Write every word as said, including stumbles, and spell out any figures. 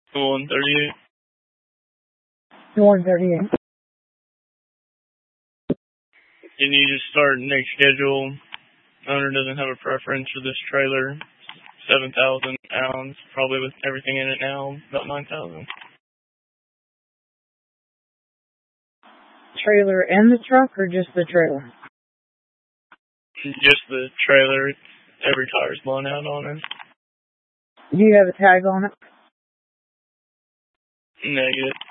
one thirty-eight. one thirty-eight. You need to start next schedule. Owner doesn't have a preference for this trailer. seven thousand pounds, probably with everything in it now, about nine thousand. Trailer and the truck, or just the trailer? Just the trailer. Every tire's blown out on it. Do you have a tag on it? Negative.